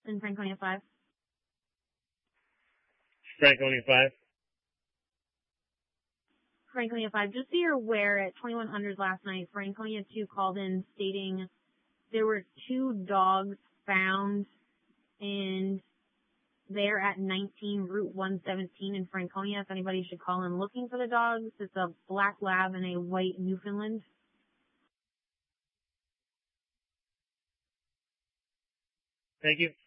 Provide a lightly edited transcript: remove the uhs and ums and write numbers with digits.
in Franconia 5. Franconia 5. Franconia 5. Just so you're aware, at 2100 last night, Franconia 2 called in stating there were 2 dogs found and they're at 19 Route 117 in Franconia. If anybody should call in looking for the dogs, it's a black lab and a white Newfoundland. Thank you.